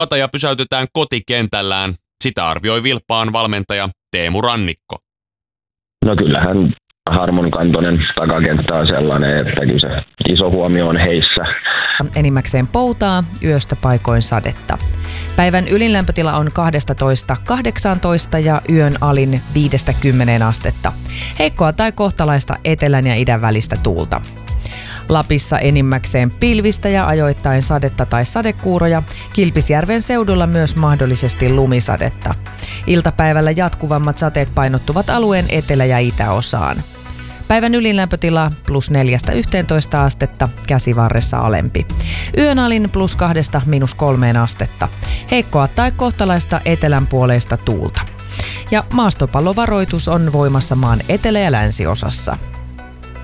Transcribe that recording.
Kataja pysäytetään kotikentällään. Sitä arvioi Vilppaan valmentaja Teemu Rannikko. No kyllähän Harmon kantoinen takakenttä on sellainen, että kyllä se iso huomio on heissä. Enimmäkseen poutaa, yöstä paikoin sadetta. Päivän ylinlämpötila on 12–18 ja yön alin 5–10 astetta. Heikkoa tai kohtalaista etelän ja idän välistä tuulta. Lapissa enimmäkseen pilvistä ja ajoittain sadetta tai sadekuuroja. Kilpisjärven seudulla myös mahdollisesti lumisadetta. Iltapäivällä jatkuvammat sateet painottuvat alueen etelä- ja itäosaan. Päivän ylinlämpötila +4–11 astetta, käsivarressa alempi. Yön alin +2––3 astetta. Heikkoa tai kohtalaista etelänpuoleista tuulta. Ja maastopallovaroitus on voimassa maan etelä- ja länsiosassa.